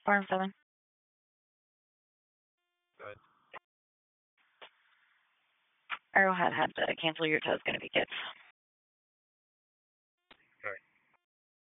Farm 7. Good. Arrowhead had to cancel your toe. It's going to be kids.